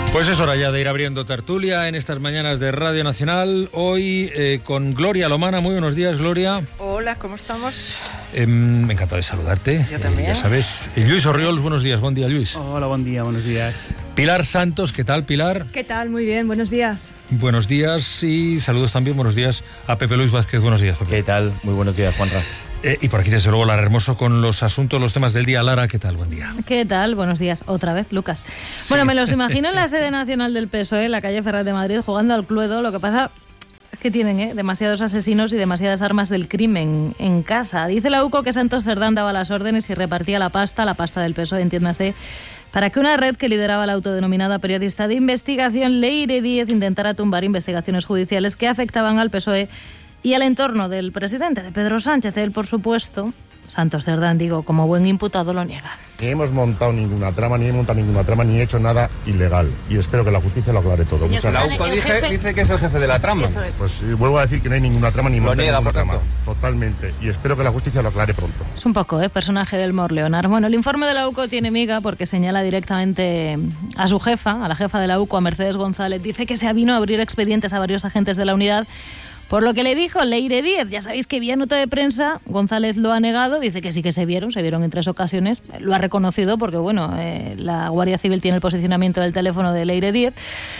Pues es hora ya de ir abriendo tertulia en estas mañanas de Radio Nacional. Hoy con Gloria Lomana. Muy buenos días, Gloria. Hola, ¿cómo estamos? Me encanta de saludarte. Yo también. Ya sabes. Luis Orriols, buenos días. Buen día, Luis. Hola, buen día, buenos días. Pilar Santos, ¿qué tal, Pilar? ¿Qué tal? Muy bien, buenos días. Buenos días y saludos también, buenos días a Pepe Luis Vázquez. Buenos días, Pepe. ¿Qué tal? Muy buenos días, Juanra. Y por aquí, desde luego, Lara Hermoso con los asuntos, los temas del día. Lara, ¿qué tal? Buen día. ¿Qué tal? Buenos días. Otra vez, Lucas. Sí. Bueno, me los imagino en la sede nacional del PSOE, en la calle Ferraz de Madrid, jugando al Cluedo. Lo que pasa es que tienen demasiados asesinos y demasiadas armas del crimen en casa. Dice la UCO que Santos Cerdán daba las órdenes y repartía la pasta del PSOE, entiéndase, para que una red que lideraba la autodenominada periodista de investigación, Leire Díez, intentara tumbar investigaciones judiciales que afectaban al PSOE y al entorno del presidente, de Pedro Sánchez. Él, por supuesto, Santos Cerdán, digo, como buen imputado, lo niega. Ni hemos montado ninguna trama, ni he hecho nada ilegal. Y espero que la justicia lo aclare todo. Muchas gracias. La UCO dice que es el jefe de la trama. Eso es. Pues vuelvo a decir que no hay ninguna trama, ni monta ninguna trama. Totalmente. Y espero que la justicia lo aclare pronto. Es un poco, personaje del Morleonar. Bueno, el informe de la UCO tiene miga porque señala directamente a su jefa, a la jefa de la UCO, a Mercedes González. Dice que se avino a abrir expedientes a varios agentes de la unidad. Por lo que le dijo Leire Díez, ya sabéis que vía nota de prensa, González lo ha negado, dice que sí que se vieron en 3 ocasiones, lo ha reconocido porque, bueno, la Guardia Civil tiene el posicionamiento del teléfono de Leire Díez,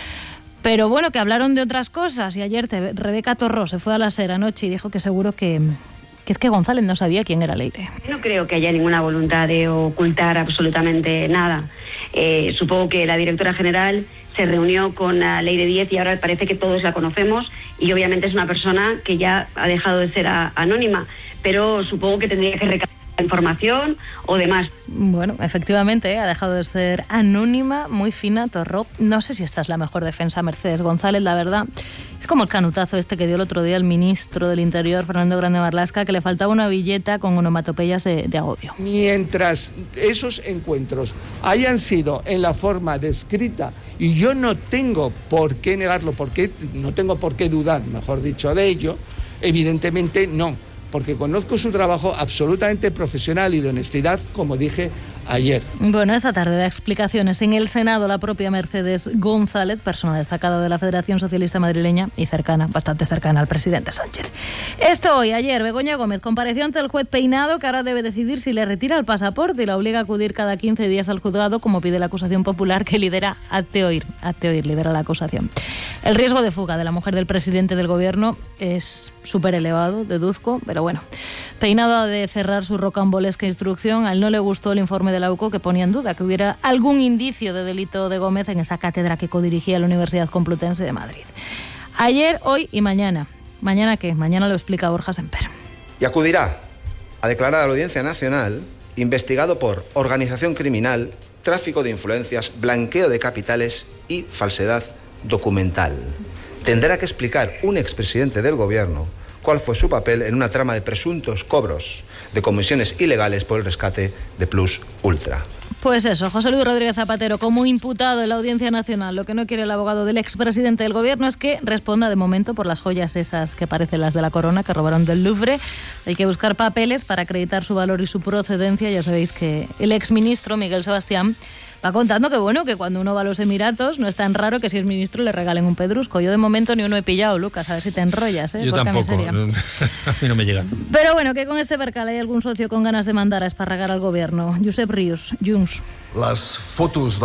pero bueno, que hablaron de otras cosas, y ayer Rebeca Torró se fue a la SER anoche y dijo que seguro que es que González no sabía quién era Leire. No creo que haya ninguna voluntad de ocultar absolutamente nada. Supongo que la directora general se reunió con Leire Díez y ahora parece que todos la conocemos y obviamente es una persona que ya ha dejado de ser anónima, pero supongo que tendría que recabar información o demás. Bueno, efectivamente, ha dejado de ser anónima, muy fina, Torró. No sé si esta es la mejor defensa, Mercedes González, la verdad. Es como el canutazo que dio el otro día el ministro del Interior, Fernando Grande Marlaska, que le faltaba una billeta con onomatopeyas de agobio. Mientras esos encuentros hayan sido en la forma descrita, y yo no tengo por qué negarlo, no tengo por qué dudar, mejor dicho, de ello, evidentemente no, porque conozco su trabajo absolutamente profesional y de honestidad, como dije ayer. Bueno, esta tarde da explicaciones en el Senado la propia Mercedes González, persona destacada de la Federación Socialista Madrileña y bastante cercana al presidente Sánchez. Esto hoy, ayer, Begoña Gómez compareció ante el juez Peinado, que ahora debe decidir si le retira el pasaporte y la obliga a acudir cada 15 días al juzgado, como pide la acusación popular que lidera Hazte Oír, lidera la acusación. El riesgo de fuga de la mujer del presidente del gobierno es súper elevado, deduzco, pero bueno. Peinado ha de cerrar su rocambolesca instrucción. A él no le gustó el informe de la UCO que ponía en duda que hubiera algún indicio de delito de Gómez en esa cátedra que codirigía la Universidad Complutense de Madrid. Ayer, hoy y mañana. ¿Mañana qué? Mañana lo explica Borja Semper. Y acudirá a declarar a la Audiencia Nacional investigado por organización criminal, tráfico de influencias, blanqueo de capitales y falsedad documental. Tendrá que explicar un expresidente del gobierno cuál fue su papel en una trama de presuntos cobros de comisiones ilegales por el rescate de Plus Ultra. Pues eso, José Luis Rodríguez Zapatero como imputado en la Audiencia Nacional. Lo que no quiere el abogado del expresidente del gobierno es que responda de momento por las joyas esas que parecen las de la corona que robaron del Louvre. Hay que buscar papeles para acreditar su valor y su procedencia. Ya sabéis que el exministro Miguel Sebastián va contando que cuando uno va a los Emiratos no es tan raro que si es ministro le regalen un pedrusco. Yo de momento ni uno he pillado, Lucas, a ver si te enrollas. Yo tampoco, a mí no me llegan. Pero bueno, que con este percal hay algún socio con ganas de mandar a esparragar al gobierno. Josep Rius, Junts. Las fotos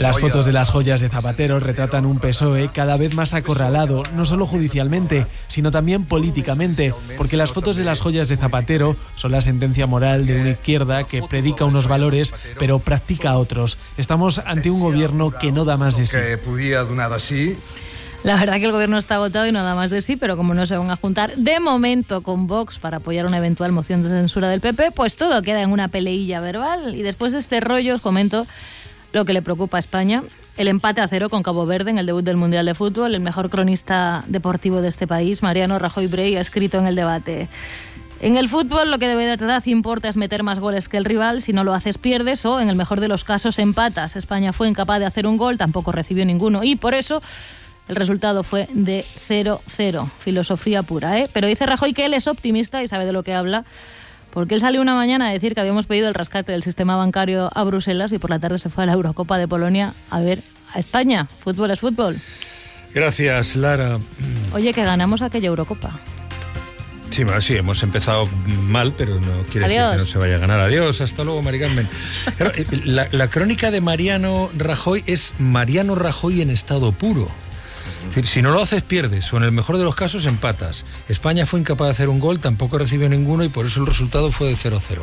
de las joyas de Zapatero retratan un PSOE cada vez más acorralado, no solo judicialmente, sino también políticamente, porque las fotos de las joyas de Zapatero son la sentencia moral de una izquierda que predica unos valores, pero practica otros. Estamos ante un gobierno que no da más de sí. La verdad que el gobierno está agotado y no da más de sí, pero como no se van a juntar de momento con Vox para apoyar una eventual moción de censura del PP, pues todo queda en una peleilla verbal. Y después de este rollo os comento lo que le preocupa a España. El empate a 0 con Cabo Verde en el debut del Mundial de Fútbol. El mejor cronista deportivo de este país, Mariano Rajoy Brey, ha escrito en el debate: en el fútbol lo que de verdad importa es meter más goles que el rival. Si no lo haces pierdes o en el mejor de los casos empatas. España fue incapaz de hacer un gol, tampoco recibió ninguno y por eso el resultado fue de 0-0, filosofía pura, ¿eh? Pero dice Rajoy que él es optimista y sabe de lo que habla, porque él salió una mañana a decir que habíamos pedido el rescate del sistema bancario a Bruselas y por la tarde se fue a la Eurocopa de Polonia a ver a España. Fútbol es fútbol. Gracias, Lara. Oye, que ganamos aquella Eurocopa. Sí, hemos empezado mal, pero no quiere decir que no se vaya a ganar. Adiós, hasta luego, Mari Carmen. Claro, la crónica de Mariano Rajoy es Mariano Rajoy en estado puro. Es decir, si no lo haces, pierdes, o en el mejor de los casos, empatas. España fue incapaz de hacer un gol, tampoco recibió ninguno, y por eso el resultado fue de 0-0.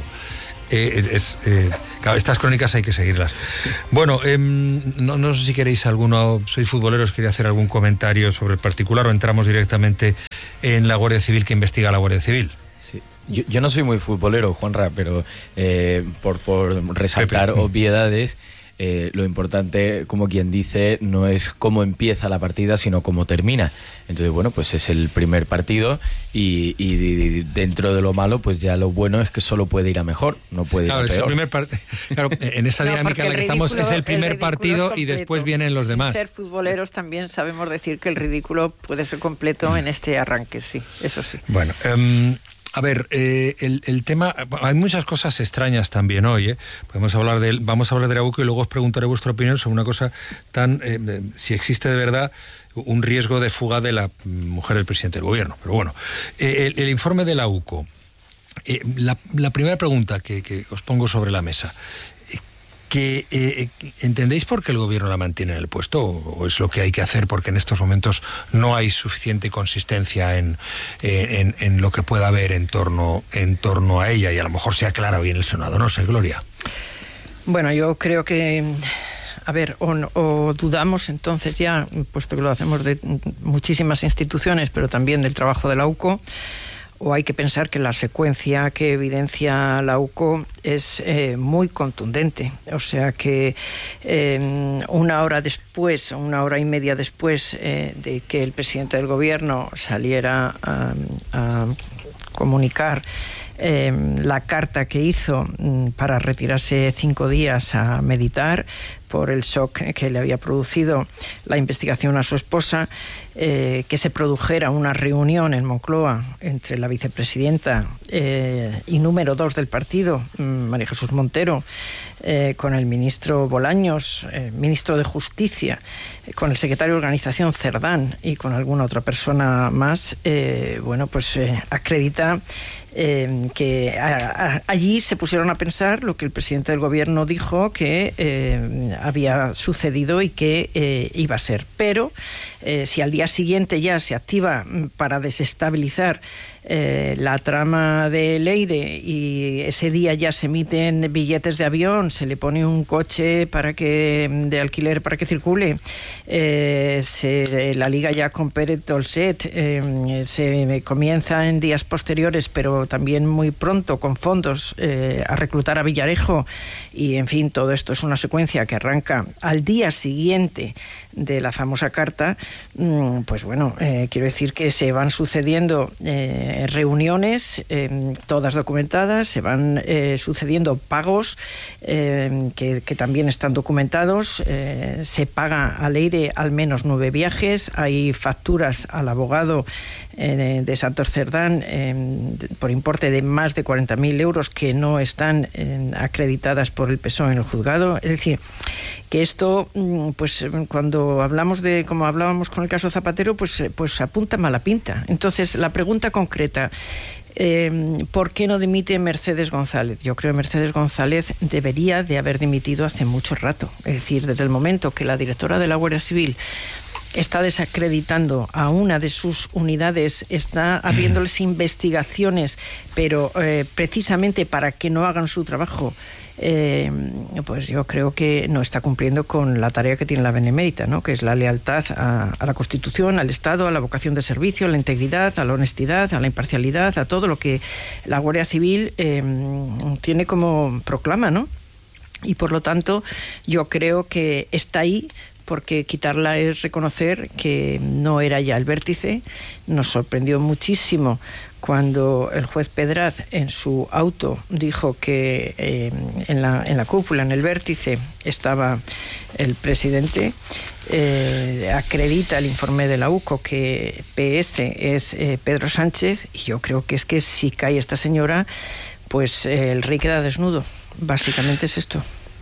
Claro, estas crónicas hay que seguirlas. Bueno, no sé si queréis alguno, sois futboleros, quería hacer algún comentario sobre el particular, o entramos directamente en la Guardia Civil, que investiga a la Guardia Civil. Sí. Yo no soy muy futbolero, Juanra, pero por resaltar obviedades, lo importante, como quien dice, no es cómo empieza la partida, sino cómo termina. Entonces, bueno, pues es el primer partido y dentro de lo malo, pues ya lo bueno es que solo puede ir a mejor, no puede ir a peor. Es el primer claro, en esa dinámica en la que estamos, es el primer partido y después vienen los demás. Sin ser futboleros también sabemos decir que el ridículo puede ser completo en este arranque, sí, eso sí. Bueno, a ver, el tema, hay muchas cosas extrañas también hoy, vamos a hablar de la UCO y luego os preguntaré vuestra opinión sobre una cosa tan, si existe de verdad un riesgo de fuga de la mujer del presidente del gobierno. Pero bueno, el informe de la UCO, la primera pregunta que os pongo sobre la mesa, ¿entendéis por qué el gobierno la mantiene en el puesto? ¿O es lo que hay que hacer porque en estos momentos no hay suficiente consistencia en lo que pueda haber en torno a ella, y a lo mejor se aclara hoy en el Senado? No sé, Gloria. Bueno, yo creo que, a ver, o dudamos entonces ya, puesto que lo hacemos de muchísimas instituciones, pero también del trabajo de la UCO, o hay que pensar que la secuencia que evidencia la UCO es muy contundente. O sea que una hora después, o una hora y media después de que el presidente del gobierno saliera a comunicar la carta que hizo para retirarse 5 días a meditar por el shock que le había producido la investigación a su esposa, que se produjera una reunión en Moncloa entre la vicepresidenta y número 2 del partido, María Jesús Montero, con el ministro Bolaños, ministro de Justicia, con el secretario de Organización Cerdán y con alguna otra persona más, acredita que allí se pusieron a pensar lo que el presidente del gobierno dijo que había sucedido y que iba a ser. Pero si al día siguiente ya se activa para desestabilizar la trama de Leire y ese día ya se emiten billetes de avión, se le pone un coche de alquiler para que circule, la liga ya con Pérez Dolcet, se comienza en días posteriores, pero también muy pronto con fondos a reclutar a Villarejo, y en fin, todo esto es una secuencia que arranca al día siguiente de la famosa carta. Pues bueno, quiero decir que se van sucediendo reuniones, todas documentadas, se van sucediendo pagos que también están documentados, se paga a Leire al menos 9 viajes, hay facturas al abogado de Santos Cerdán por importe de más de 40.000 euros que no están acreditadas por el PSOE en el juzgado. Es decir, que esto, pues cuando hablamos de, como hablábamos con el caso Zapatero, pues apunta mala pinta. Entonces, la pregunta concreta, ¿por qué no dimite Mercedes González? Yo creo que Mercedes González debería de haber dimitido hace mucho rato. Es decir, desde el momento que la directora de la Guardia Civil está desacreditando a una de sus unidades, está abriéndoles investigaciones, pero precisamente para que no hagan su trabajo, pues yo creo que no está cumpliendo con la tarea que tiene la Benemérita, ¿no? Que es la lealtad a la Constitución, al Estado, a la vocación de servicio, a la integridad, a la honestidad, a la imparcialidad, a todo lo que la Guardia Civil tiene como proclama, ¿no? Y por lo tanto yo creo que está ahí, porque quitarla es reconocer que no era ya el vértice. Nos sorprendió muchísimo cuando el juez Pedraz en su auto dijo que en la cúpula, en el vértice, estaba el presidente. Acredita el informe de la UCO que PS es Pedro Sánchez, y yo creo que es que si cae esta señora, pues el rey queda desnudo. Básicamente es esto.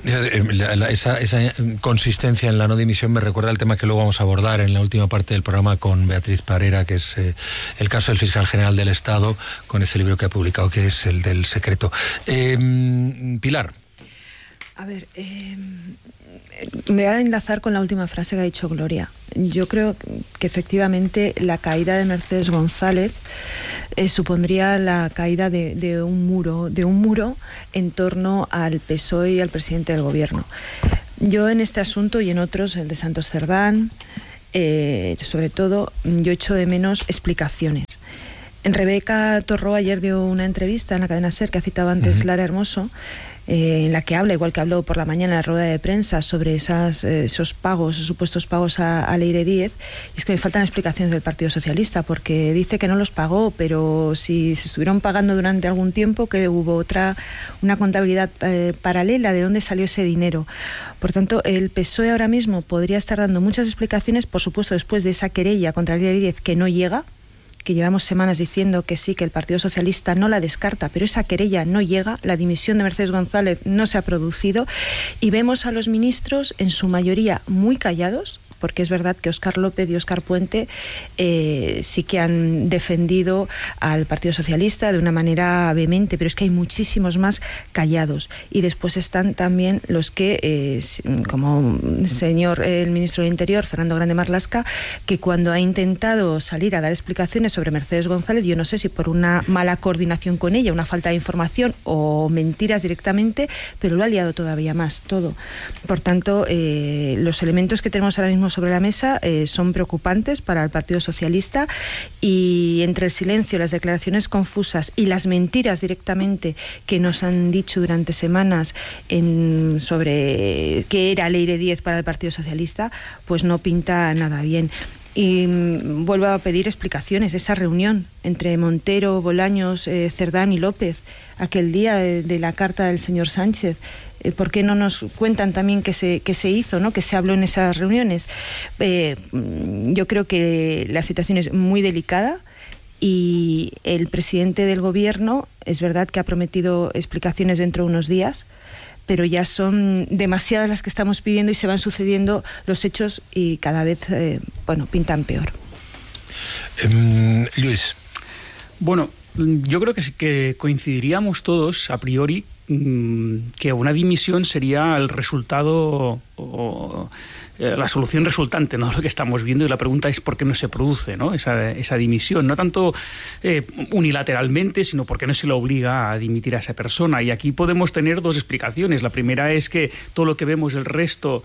Esa consistencia en la no dimisión me recuerda al tema que luego vamos a abordar en la última parte del programa con Beatriz Parera, que es el caso del fiscal general del Estado, con ese libro que ha publicado, que es el del secreto. Pilar. A ver, me voy a enlazar con la última frase que ha dicho Gloria. Yo creo que efectivamente la caída de Mercedes González supondría la caída de un muro en torno al PSOE y al presidente del gobierno. Yo en este asunto y en otros, el de Santos Cerdán, sobre todo, yo echo de menos explicaciones. Rebeca Torró ayer dio una entrevista en la cadena SER que ha citado antes Lara Hermoso, en la que habla, igual que habló por la mañana en la rueda de prensa, sobre esos pagos, esos supuestos pagos a Leire Díez. Y es que me faltan explicaciones del Partido Socialista, porque dice que no los pagó, pero si se estuvieron pagando durante algún tiempo, que hubo una contabilidad paralela de dónde salió ese dinero. Por tanto, el PSOE ahora mismo podría estar dando muchas explicaciones, por supuesto, después de esa querella contra Leire Díez que no llega, que llevamos semanas diciendo que sí, que el Partido Socialista no la descarta, pero esa querella no llega, la dimisión de Mercedes González no se ha producido, y vemos a los ministros en su mayoría muy callados, porque es verdad que Óscar López y Óscar Puente sí que han defendido al Partido Socialista de una manera vehemente, pero es que hay muchísimos más callados. Y después están también los que, como el ministro de Interior, Fernando Grande Marlaska, que cuando ha intentado salir a dar explicaciones sobre Mercedes González, yo no sé si por una mala coordinación con ella, una falta de información o mentiras directamente, pero lo ha liado todavía más todo. Por tanto, los elementos que tenemos ahora mismo sobre la mesa son preocupantes para el Partido Socialista, y entre el silencio, las declaraciones confusas y las mentiras directamente que nos han dicho durante semanas sobre qué era Leire Díez para el Partido Socialista, pues no pinta nada bien. Y vuelvo a pedir explicaciones. Esa reunión entre Montero, Bolaños, Cerdán y López, aquel día de la carta del señor Sánchez, ¿por qué no nos cuentan también qué se hizo, ¿no? Qué se habló en esas reuniones? Yo creo que la situación es muy delicada, y el presidente del gobierno es verdad que ha prometido explicaciones dentro de unos días, pero ya son demasiadas las que estamos pidiendo y se van sucediendo los hechos y cada vez pintan peor. Luis. Bueno, yo creo que coincidiríamos todos a priori que una dimisión sería el resultado o la solución resultante, ¿no?, lo que estamos viendo, y la pregunta es por qué no se produce, ¿no?, esa dimisión, no tanto unilateralmente, sino por qué no se le obliga a dimitir a esa persona. Y aquí podemos tener dos explicaciones. La primera es que todo lo que vemos el resto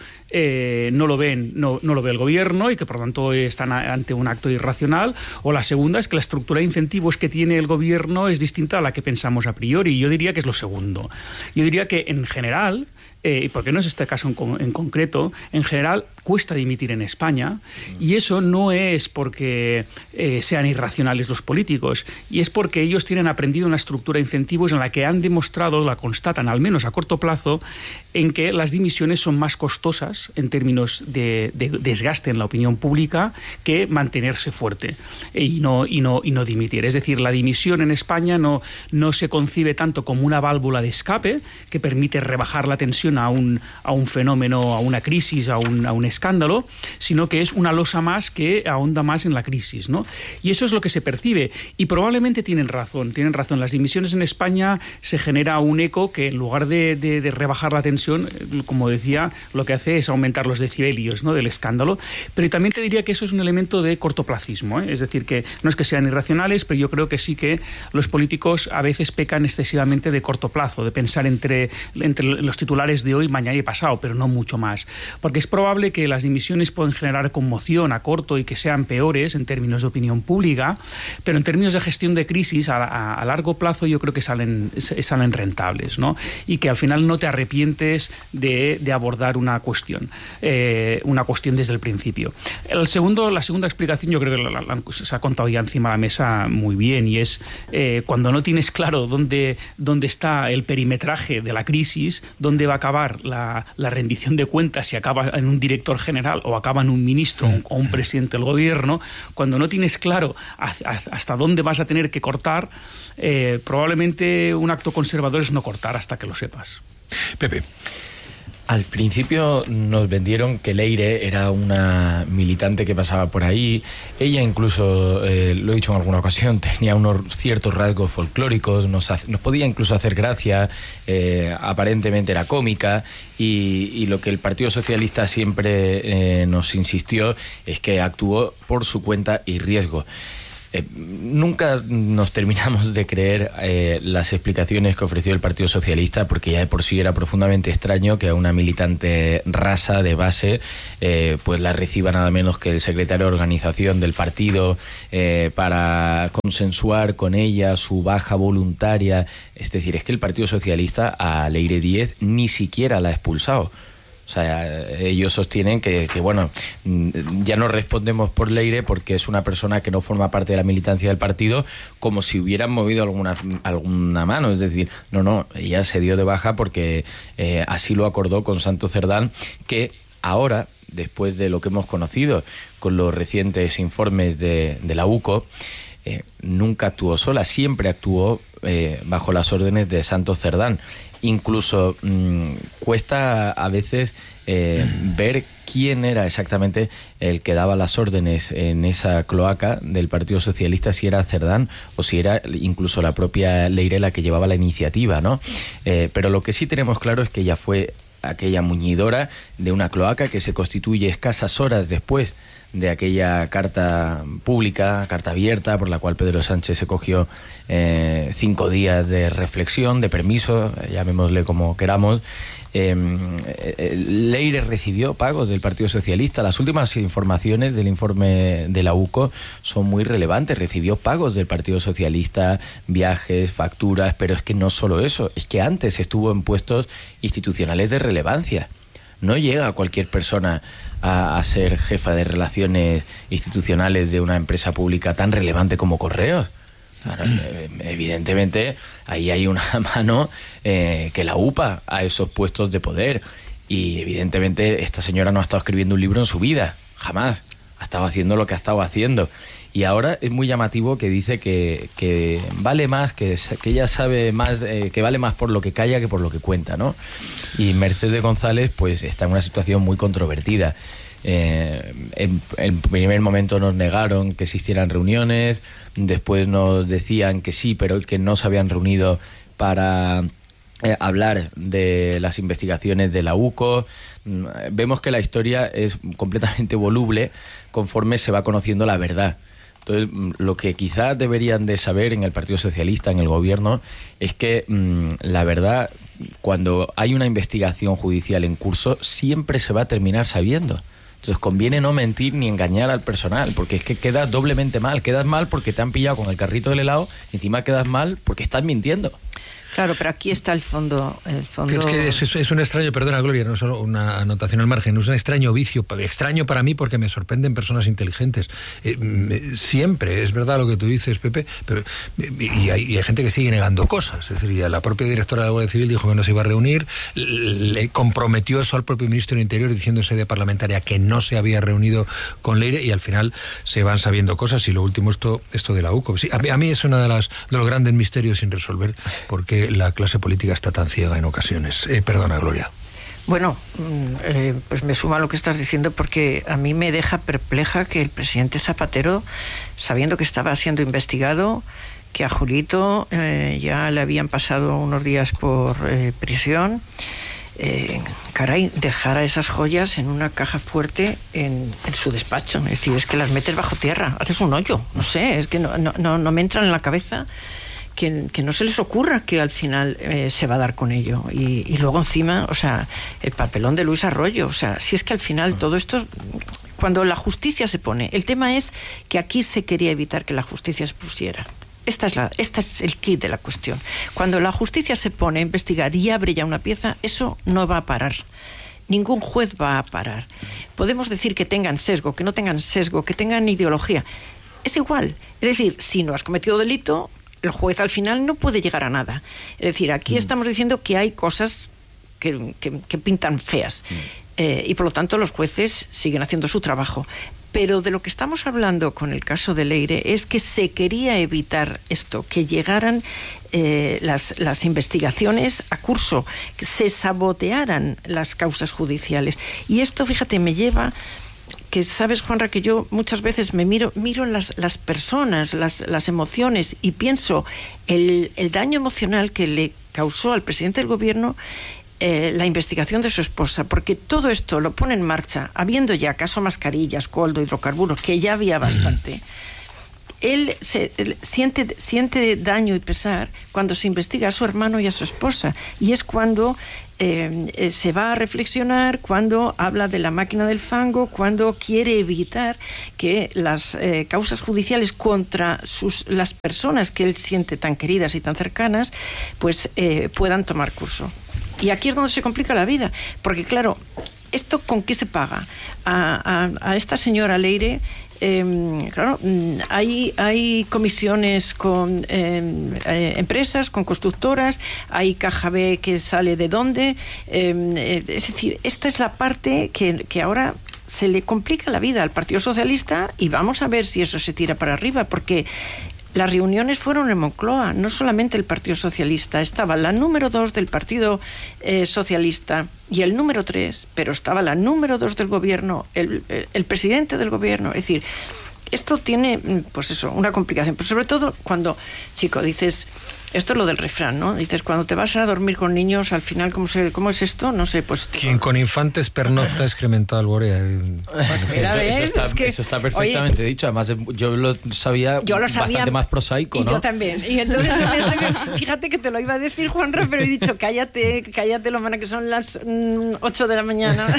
no lo ve el gobierno, y que por tanto están ante un acto irracional. O la segunda es que la estructura de incentivos que tiene el gobierno es distinta a la que pensamos a priori. Yo diría que es lo segundo. Yo diría que en general, y porque no es este caso en concreto, en general cuesta dimitir en España, y eso no es porque sean irracionales los políticos, y es porque ellos tienen aprendido una estructura de incentivos en la que han demostrado, la constatan al menos a corto plazo, en que las dimisiones son más costosas en términos de desgaste en la opinión pública que mantenerse fuerte y no dimitir. Es decir, la dimisión en España no se concibe tanto como una válvula de escape que permite rebajar la tensión a un fenómeno, a una crisis, a un escándalo, sino que es una losa más que ahonda más en la crisis, ¿no? Y eso es lo que se percibe, y probablemente tienen razón. Las dimisiones en España se genera un eco que, en lugar de rebajar la tensión, como decía, lo que hace es aumentar los decibelios, ¿no?, del escándalo. Pero también te diría que eso es un elemento de cortoplacismo, ¿eh? Es decir, que no es que sean irracionales, pero yo creo que sí que los políticos a veces pecan excesivamente de corto plazo, de pensar entre los titulares de hoy, mañana y pasado, pero no mucho más. Porque es probable que las dimisiones pueden generar conmoción a corto y que sean peores en términos de opinión pública, pero en términos de gestión de crisis a largo plazo yo creo que salen rentables, ¿no? Y que al final no te arrepientes de abordar una cuestión desde el principio. La segunda explicación yo creo que se ha contado ya encima de la mesa muy bien, y es cuando no tienes claro dónde está el perimetraje de la crisis, dónde va a acabar la rendición de cuentas, si acaba en un director general o acaba en un ministro o un presidente del gobierno. Cuando no tienes claro hasta dónde vas a tener que cortar, probablemente un acto conservador es no cortar hasta que lo sepas. Pepe. Al principio nos vendieron que Leire era una militante que pasaba por ahí. Ella incluso, lo he dicho en alguna ocasión, tenía unos ciertos rasgos folclóricos, nos podía incluso hacer gracia, aparentemente era cómica, y lo que el Partido Socialista siempre nos insistió es que actuó por su cuenta y riesgo. Nunca nos terminamos de creer las explicaciones que ofreció el Partido Socialista, porque ya de por sí era profundamente extraño que a una militante rasa de base pues la reciba nada menos que el secretario de organización del partido para consensuar con ella su baja voluntaria. Es decir, es que el Partido Socialista a Leire Díez ni siquiera la ha expulsado. O sea, ellos sostienen que bueno, ya no respondemos por Leire porque es una persona que no forma parte de la militancia del partido, como si hubieran movido alguna mano. Es decir, no, ella se dio de baja porque así lo acordó con Santos Cerdán, que ahora, después de lo que hemos conocido con los recientes informes de la UCO, nunca actuó sola, siempre actuó bajo las órdenes de Santos Cerdán. Incluso cuesta a veces ver quién era exactamente el que daba las órdenes en esa cloaca del Partido Socialista, si era Cerdán o si era incluso la propia Leire la que llevaba la iniciativa, ¿no? Pero lo que sí tenemos claro es que ella fue aquella muñidora de una cloaca que se constituye escasas horas después de aquella carta pública, carta abierta, por la cual Pedro Sánchez se cogió 5 días de reflexión, de permiso, llamémosle como queramos. Leire recibió pagos del Partido Socialista. Las últimas informaciones del informe de la UCO son muy relevantes. Recibió pagos del Partido Socialista, viajes, facturas, pero es que no solo eso, es que antes estuvo en puestos institucionales de relevancia. No llega cualquier persona a ser jefa de relaciones institucionales de una empresa pública tan relevante como Correos. Claro, evidentemente ahí hay una mano que la upa a esos puestos de poder, y evidentemente esta señora no ha estado escribiendo un libro en su vida, jamás. Ha estado haciendo lo que ha estado haciendo, y ahora es muy llamativo que dice que vale más, que ella sabe más, que vale más por lo que calla que por lo que cuenta, ¿no? Y Mercedes González pues está en una situación muy controvertida. En primer momento nos negaron que existieran reuniones, después nos decían que sí, pero que no se habían reunido para hablar de las investigaciones de la UCO. Vemos que la historia es completamente voluble conforme se va conociendo la verdad. Entonces, lo que quizás deberían de saber en el Partido Socialista, en el gobierno, es que la verdad, cuando hay una investigación judicial en curso, siempre se va a terminar sabiendo. Entonces conviene no mentir ni engañar al personal, porque es que quedas doblemente mal. Quedas mal porque te han pillado con el carrito del helado, y encima quedas mal porque estás mintiendo. Claro, pero aquí está el fondo. Que es un extraño, perdona Gloria, no solo una anotación al margen, es un extraño vicio, extraño para mí porque me sorprenden personas inteligentes. Siempre, es verdad lo que tú dices, Pepe, pero y hay gente que sigue negando cosas. Es decir, ya la propia directora de la Guardia Civil dijo que no se iba a reunir, le comprometió eso al propio ministro del Interior diciendo en sede parlamentaria que no se había reunido con Leire, y al final se van sabiendo cosas. Y lo último, esto de la UCO. Sí, a mí es uno de los grandes misterios sin resolver, porque la clase política está tan ciega en ocasiones. Perdona, Gloria. Bueno, pues me suma lo que estás diciendo, porque a mí me deja perpleja que el presidente Zapatero, sabiendo que estaba siendo investigado, que a Julito ya le habían pasado unos días por prisión, caray, dejara esas joyas en una caja fuerte en su despacho. Es decir, es que las metes bajo tierra, haces un hoyo, no sé, es que no me entran en la cabeza que no se les ocurra que al final se va a dar con ello. Y luego encima, o sea, el papelón de Luis Arroyo, o sea, si es que al final todo esto, cuando la justicia se pone, el tema es que aquí se quería evitar que la justicia se pusiera. Este es el kit de la cuestión. Cuando la justicia se pone a investigar y abre ya una pieza, eso no va a parar. Ningún juez va a parar. Podemos decir que tengan sesgo, que no tengan sesgo, que tengan ideología. Es igual. Es decir, si no has cometido delito, el juez al final no puede llegar a nada. Es decir, aquí estamos diciendo que hay cosas que pintan feas. Y por lo tanto los jueces siguen haciendo su trabajo. Pero de lo que estamos hablando con el caso de Leire es que se quería evitar esto, que llegaran las investigaciones a curso, que se sabotearan las causas judiciales. Y esto, fíjate, me lleva... que sabes, Juanra, que yo muchas veces me miro las personas, las emociones, y pienso el daño emocional que le causó al presidente del gobierno la investigación de su esposa, porque todo esto lo pone en marcha, habiendo ya caso mascarillas, coldo, hidrocarburos, que ya había bastante. Él siente daño y pesar cuando se investiga a su hermano y a su esposa, y es cuando se va a reflexionar, cuando habla de la máquina del fango, cuando quiere evitar que las causas judiciales contra las personas que él siente tan queridas y tan cercanas, pues puedan tomar curso. Y aquí es donde se complica la vida, porque claro, ¿esto con qué se paga? A esta señora Leire, claro, hay comisiones con empresas, con constructoras, hay caja B que sale de dónde, es decir, esta es la parte que ahora se le complica la vida al Partido Socialista, y vamos a ver si eso se tira para arriba, porque las reuniones fueron en Moncloa, no solamente el Partido Socialista, estaba la número 2 del Partido Socialista y el número 3, pero estaba la número 2 del gobierno, el presidente del gobierno. Es decir, esto tiene, pues eso, una complicación, pero sobre todo cuando, chico, dices... Esto es lo del refrán, ¿no? Dices, cuando te vas a dormir con niños, al final, ¿cómo es esto? No sé, pues... Quien con infantes pernocta excrementado alborea. Eso está perfectamente dicho. Además, yo lo sabía bastante más prosaico, ¿no? Y yo también. Y entonces, fíjate que te lo iba a decir, Juanra, pero he dicho, cállate, Lomana, que son las 8 de la mañana,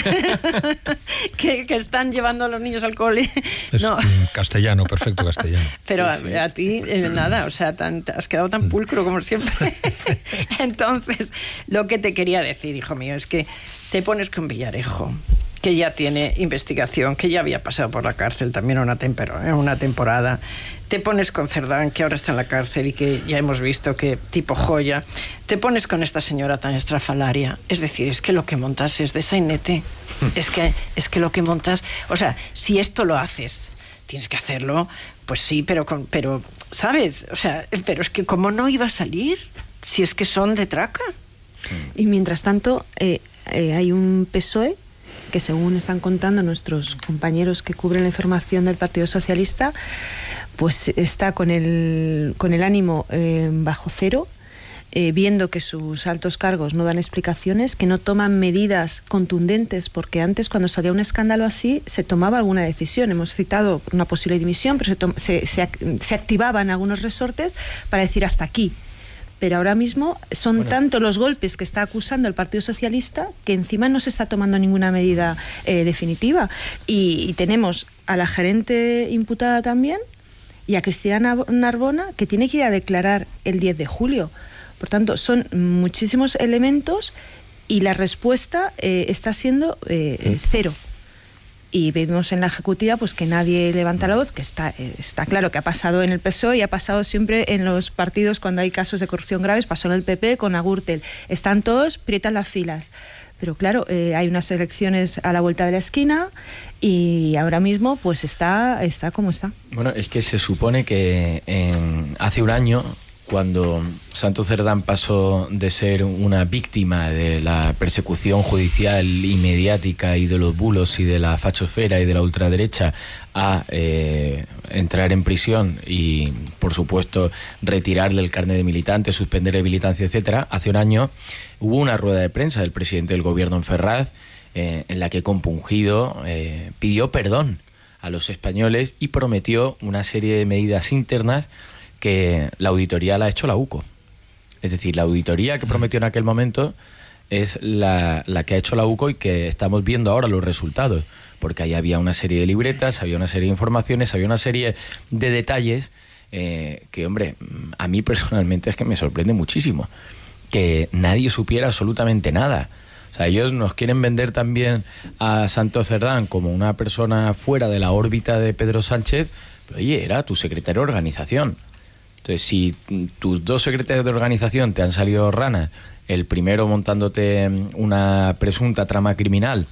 que están llevando a los niños al cole. Es castellano, perfecto castellano. Pero a ti, nada, o sea, has quedado tan pulcro como siempre. Entonces, lo que te quería decir, hijo mío, es que te pones con Villarejo, que ya tiene investigación, que ya había pasado por la cárcel también una temporada. Te pones con Cerdán, que ahora está en la cárcel y que ya hemos visto que tipo joya. Te pones con esta señora tan estrafalaria. Es decir, es que lo que montas es de sainete. Es que lo que montas... O sea, si esto lo haces, tienes que hacerlo... Pues sí, pero ¿sabes? O sea, pero es que ¿cómo no iba a salir? Si es que son de traca. Y mientras tanto, hay un PSOE que, según están contando nuestros compañeros que cubren la información del Partido Socialista, pues está con el ánimo bajo cero, viendo que sus altos cargos no dan explicaciones, que no toman medidas contundentes, porque antes, cuando salía un escándalo así, se tomaba alguna decisión. Hemos citado una posible dimisión, pero se activaban algunos resortes para decir hasta aquí. Pero ahora mismo son tanto los golpes que está acusando el Partido Socialista que encima no se está tomando ninguna medida definitiva. Y tenemos a la gerente imputada también y a Cristina Narbona, que tiene que ir a declarar el 10 de julio. Por tanto, son muchísimos elementos y la respuesta está siendo cero. Y vemos en la Ejecutiva pues que nadie levanta la voz, que está claro que ha pasado en el PSOE y ha pasado siempre en los partidos cuando hay casos de corrupción graves. Pasó en el PP con Agurtel. Están todos, prietan las filas. Pero claro, hay unas elecciones a la vuelta de la esquina y ahora mismo pues está como está. Bueno, es que se supone que hace un año, cuando Santos Cerdán pasó de ser una víctima de la persecución judicial y mediática y de los bulos y de la fachosfera y de la ultraderecha a entrar en prisión y, por supuesto, retirarle el carnet de militante, suspenderle de militancia, etcétera, hace un año hubo una rueda de prensa del presidente del gobierno en Ferraz en la que, compungido, pidió perdón a los españoles y prometió una serie de medidas internas que la auditoría la ha hecho la UCO. Es decir, la auditoría que prometió en aquel momento es la que ha hecho la UCO y que estamos viendo ahora los resultados, porque ahí había una serie de libretas, había una serie de informaciones, había una serie de detalles que, hombre, a mí personalmente es que me sorprende muchísimo que nadie supiera absolutamente nada. O sea, ellos nos quieren vender también a Santos Cerdán como una persona fuera de la órbita de Pedro Sánchez, pero oye, era tu secretario de organización. Entonces, si tus dos secretarios de organización te han salido ranas, el primero montándote una presunta trama criminal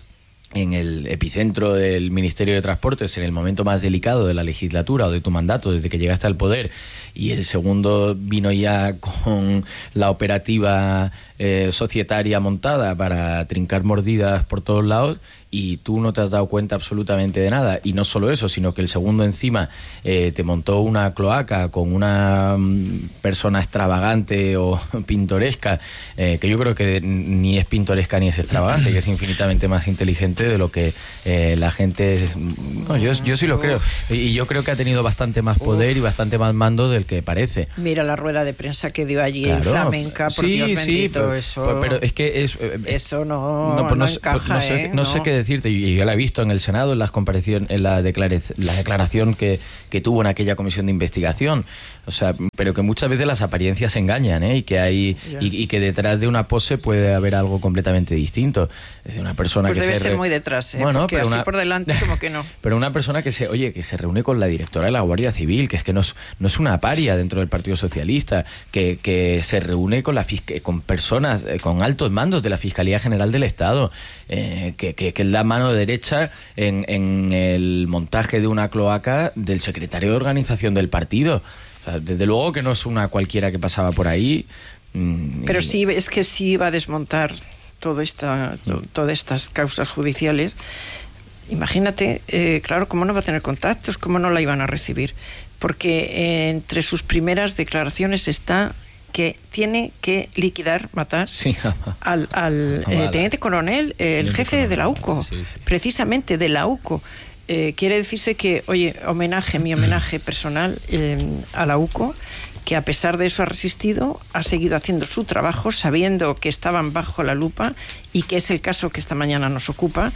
en el epicentro del Ministerio de Transportes, en el momento más delicado de la legislatura o de tu mandato desde que llegaste al poder, y el segundo vino ya con la operativa societaria montada para trincar mordidas por todos lados, y tú no te has dado cuenta absolutamente de nada. Y no solo eso, sino que el segundo encima te montó una cloaca con una persona extravagante o pintoresca, que yo creo que ni es pintoresca ni es extravagante, que es infinitamente más inteligente de lo que la gente... No, yo sí lo creo. Y yo creo que ha tenido bastante más poder y bastante más mando del que parece. Mira la rueda de prensa que dio allí en Flamenca, por Dios bendito, pero es que eso no encaja, no sé qué decirte, y yo la he visto en el Senado, en las comparaciones, en la declaración que tuvo en aquella comisión de investigación. O sea, pero que muchas veces las apariencias engañan, y que hay y que detrás de una pose puede haber algo completamente distinto. Es decir, una persona pues que debe ser muy detrás, bueno, porque así por delante como que no. Pero una persona que se reúne con la directora de la Guardia Civil, que es que no es una paria dentro del Partido Socialista, que se reúne con personas, con altos mandos de la Fiscalía General del Estado, que es la mano derecha en el montaje de una cloaca del secretario de organización del partido. O sea, desde luego que no es una cualquiera que pasaba por ahí. Pero sí, es que sí va a desmontar todas estas causas judiciales. Imagínate, claro, cómo no va a tener contactos, cómo no la iban a recibir. Porque entre sus primeras declaraciones está que tiene que matar al teniente coronel, el jefe de la UCO, precisamente de la UCO. Quiere decirse que, mi homenaje personal a la UCO, que a pesar de eso ha resistido, ha seguido haciendo su trabajo, sabiendo que estaban bajo la lupa, y que es el caso que esta mañana nos ocupa.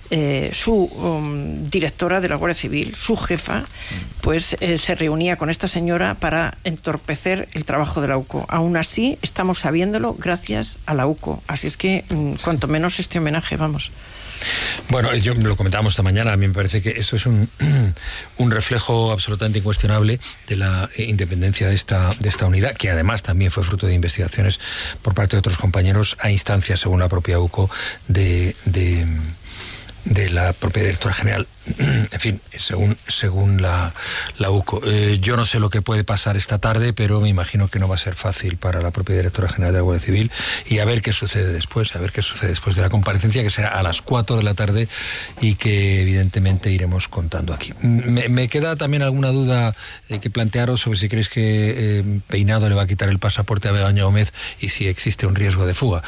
Su directora de la Guardia Civil, su jefa, pues se reunía con esta señora para entorpecer el trabajo de la UCO. Aún así, estamos sabiéndolo gracias a la UCO. Así es que, cuanto menos este homenaje, vamos. Bueno, yo lo comentábamos esta mañana, a mí me parece que eso es un reflejo absolutamente incuestionable de la independencia de esta unidad, que además también fue fruto de investigaciones por parte de otros compañeros a instancias, según la propia UCO, de la propia directora general. En fin, según la UCO. Yo no sé lo que puede pasar esta tarde, pero me imagino que no va a ser fácil para la propia directora general de la Guardia Civil, y a ver qué sucede después, de la comparecencia, que será a las 4 de la tarde y que evidentemente iremos contando aquí. Me queda también alguna duda que plantearos sobre si creéis que Peinado le va a quitar el pasaporte a Begoña Gómez y si existe un riesgo de fuga.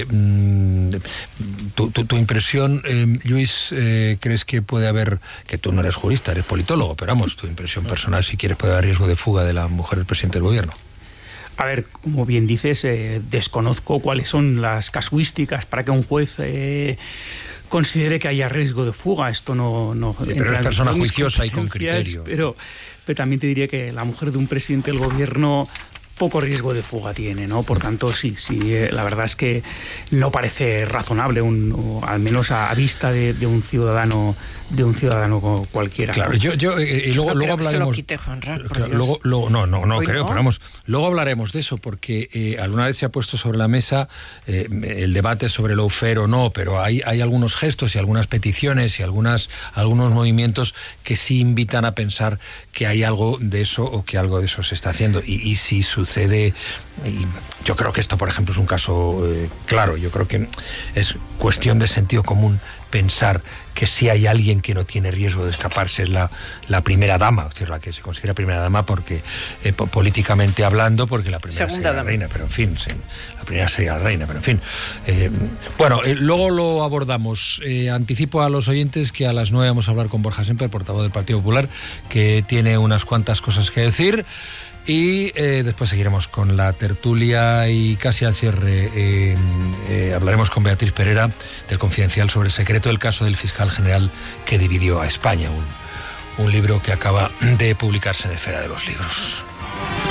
Tu impresión, Luis, ¿crees que puede haber, que tú no eres jurista, eres politólogo, pero vamos, tu impresión personal, si quieres, puede haber riesgo de fuga de la mujer del presidente del gobierno? A ver, como bien dices, desconozco cuáles son las casuísticas para que un juez considere que haya riesgo de fuga. Esto no sí, pero es persona juiciosa y con criterio. Pero también te diría que la mujer de un presidente del gobierno poco riesgo de fuga tiene, ¿no? Por tanto, sí, la verdad es que no parece razonable, al menos a vista de un ciudadano cualquiera. Claro, y luego hablaremos. Se lo quite, Juanra, luego no creo, pero vamos, luego hablaremos de eso, porque alguna vez se ha puesto sobre la mesa el debate sobre el lawfare o no, pero hay algunos gestos y algunas peticiones y algunos movimientos que sí invitan a pensar que hay algo de eso o que algo de eso se está haciendo, y si sucede, y yo creo que esto, por ejemplo, es un caso claro. Yo creo que es cuestión de sentido común pensar que si hay alguien que no tiene riesgo de escaparse es la primera dama, es decir, la que se considera primera dama, porque políticamente hablando, porque la primera sería la reina, pero en fin, la primera sería la reina, pero en fin. Luego lo abordamos. Anticipo a los oyentes que a las 9 vamos a hablar con Borja Semper, portavoz del Partido Popular, que tiene unas cuantas cosas que decir. Y después seguiremos con la tertulia, y casi al cierre hablaremos con Beatriz Pereira del Confidencial sobre el secreto del caso del fiscal general que dividió a España, un libro que acaba de publicarse en Esfera de los Libros.